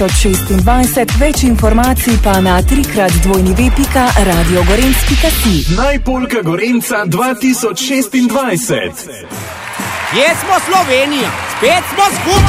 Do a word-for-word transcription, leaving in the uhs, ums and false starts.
šestindvajset, več informacij pa na trikrat dvojni ve pika radio gorenc pika si. Najpolka Gorenca dva tisoč šestindvajset. Kje smo Slovenija? Spet smo skupaj!